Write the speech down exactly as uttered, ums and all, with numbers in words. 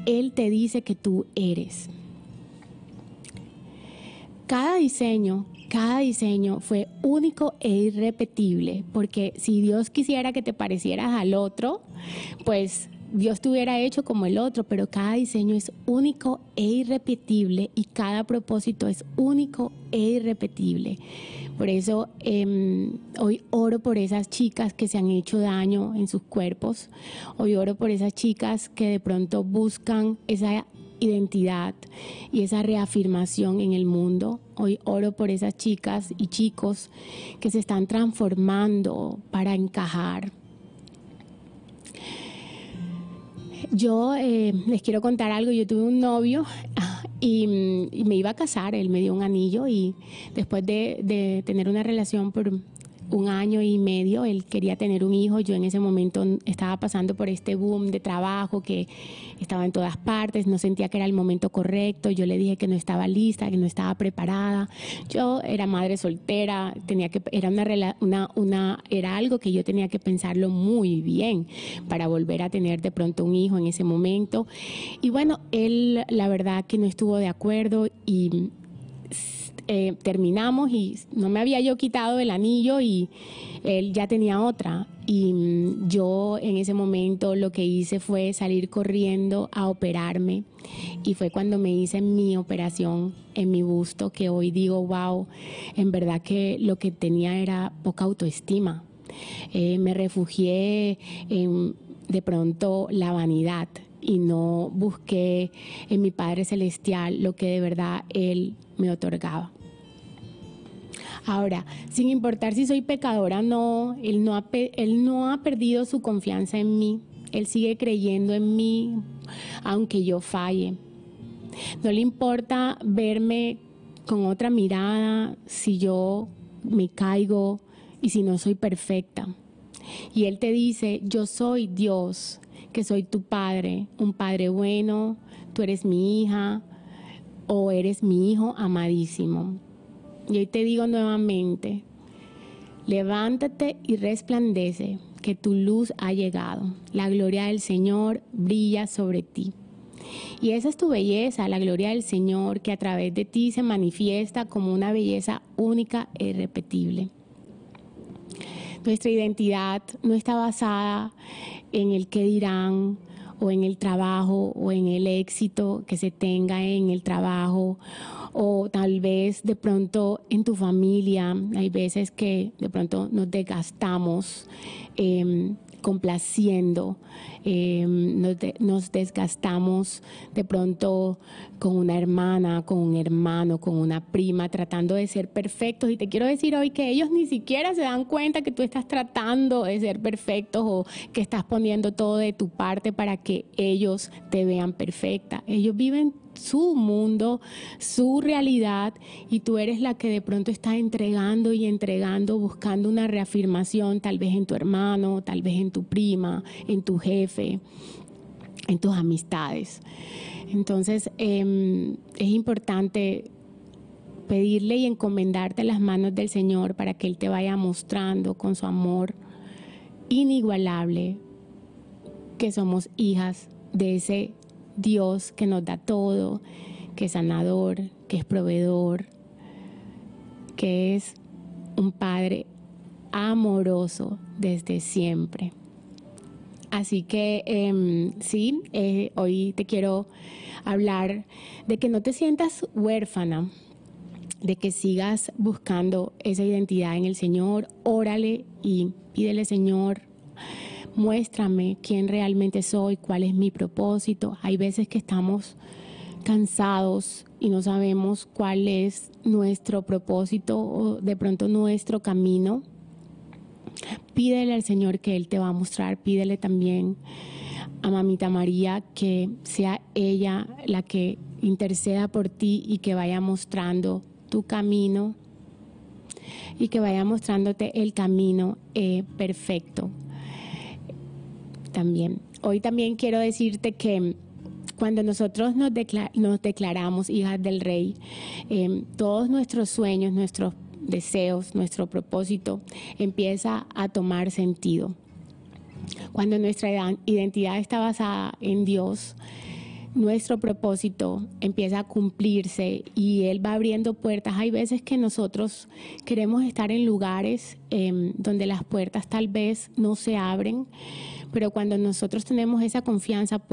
Él te dice que tú eres. Cada diseño, cada diseño fue único e irrepetible, porque si Dios quisiera que te parecieras al otro, pues Dios te hubiera hecho como el otro, pero cada diseño es único e irrepetible y cada propósito es único e irrepetible. Por eso eh, hoy oro por esas chicas que se han hecho daño en sus cuerpos. Hoy oro por esas chicas que de pronto buscan esa identidad y esa reafirmación en el mundo. Hoy oro por esas chicas y chicos que se están transformando para encajar. Yo eh, les quiero contar algo. Yo tuve un novio y, y me iba a casar. Él me dio un anillo y después de, de tener una relación por un año y medio, él quería tener un hijo. Yo en ese momento estaba pasando por este boom de trabajo que estaba en todas partes, no sentía que era el momento correcto. Yo le dije que no estaba lista, que no estaba preparada. Yo era madre soltera, tenía que era una, una, una era algo que yo tenía que pensarlo muy bien para volver a tener de pronto un hijo en ese momento. Y bueno, él la verdad que no estuvo de acuerdo y Eh, terminamos y no me había yo quitado el anillo y él ya tenía otra. Y mm, yo en ese momento lo que hice fue salir corriendo a operarme y fue cuando me hice mi operación en mi busto que hoy digo, wow, en verdad que lo que tenía era poca autoestima. Eh, me refugié en de pronto la vanidad y no busqué en mi Padre Celestial lo que de verdad Él me otorgaba. Ahora, sin importar si soy pecadora o no, él no, ha, él no ha perdido su confianza en mí. Él sigue creyendo en mí, aunque yo falle. No le importa verme con otra mirada si yo me caigo y si no soy perfecta. Y Él te dice, yo soy Dios, que soy tu Padre, un Padre bueno, tú eres mi hija o eres mi hijo amadísimo. Y hoy te digo nuevamente, levántate y resplandece, que tu luz ha llegado. La gloria del Señor brilla sobre ti. Y esa es tu belleza, la gloria del Señor, que a través de ti se manifiesta como una belleza única e irrepetible. Nuestra identidad no está basada en el qué dirán, o en el trabajo, o en el éxito que se tenga en el trabajo, o tal vez de pronto en tu familia. Hay veces que de pronto nos desgastamos eh, complaciendo, eh, nos, de, nos desgastamos de pronto con una hermana, con un hermano, con una prima, tratando de ser perfectos. Y te quiero decir hoy que ellos ni siquiera se dan cuenta que tú estás tratando de ser perfectos o que estás poniendo todo de tu parte para que ellos te vean perfecta. Ellos viven su mundo, su realidad, y tú eres la que de pronto está entregando y entregando, buscando una reafirmación, tal vez en tu hermano, tal vez en tu prima, en tu jefe, en tus amistades. Entonces, eh, es importante pedirle y encomendarte las manos del Señor para que Él te vaya mostrando con su amor inigualable que somos hijas de ese Dios que nos da todo, que es sanador, que es proveedor, que es un Padre amoroso desde siempre. Así que eh, sí, eh, hoy te quiero hablar de que no te sientas huérfana, de que sigas buscando esa identidad en el Señor. Órale y pídele, Señor, muéstrame quién realmente soy, cuál es mi propósito. Hay veces que estamos cansados y no sabemos cuál es nuestro propósito o de pronto nuestro camino. Pídele al Señor que Él te va a mostrar. Pídele también a Mamita María que sea ella la que interceda por ti y que vaya mostrando tu camino y que vaya mostrándote el camino eh, perfecto. También, hoy también quiero decirte que cuando nosotros nos, declar- nos declaramos hijas del Rey, eh, todos nuestros sueños, nuestros deseos, nuestro propósito empieza a tomar sentido. Cuando nuestra identidad está basada en Dios, nuestro propósito empieza a cumplirse y Él va abriendo puertas. Hay veces que nosotros queremos estar en lugares eh, donde las puertas tal vez no se abren, pero cuando nosotros tenemos esa confianza,